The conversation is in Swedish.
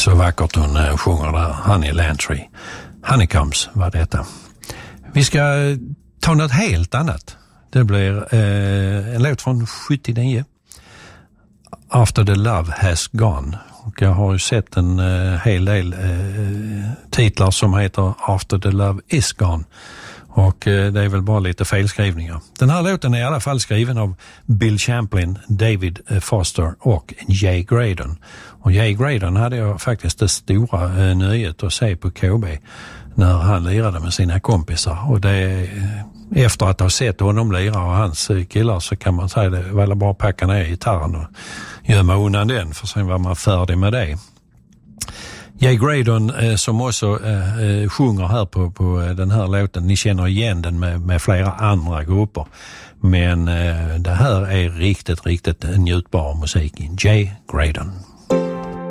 Så vackert hon sjunger där, Honey Landry. Honeycombs var detta. Vi ska ta något helt annat. Det blir en låt från 79. After the Love Has Gone. Och jag har ju sett en hel del titlar som heter After the Love Is Gone. Och det är väl bara lite felskrivningar. Den här låten är i alla fall skriven av Bill Champlin, David Foster och Jay Graydon. Och Jay Graydon hade jag faktiskt det stora nöjet att se på KB när han lirade med sina kompisar. Och det, efter att ha sett honom lira och hans killar, så kan man säga det var bara packa ner gitarren och gömma undan den, för sen var man färdig med det. Jay Graydon som också sjunger här på den här låten. Ni känner igen den med flera andra grupper. Men det här är riktigt njutbar musik. Jay Graydon.